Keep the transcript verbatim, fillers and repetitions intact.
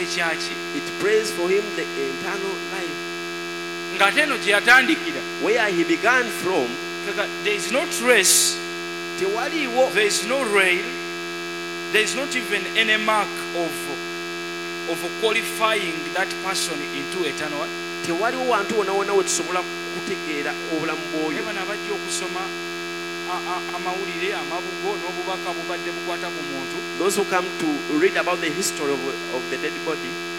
ekyaki it prays for him the eternal life. ng'ate eno gye yatandikira Where he began from, kaga there is no trace, tewaliwo there is no rail, there is not even any mark of of qualifying that person into eternal life. tewaliwo wantu wonna wonna we tusobola kutegeera obulamu bw'oyo. Bano abajja okusoma amawulire amabugo n'obubaka bubadde bukwata ku muntu Those who come to read about the history of, of the dead body,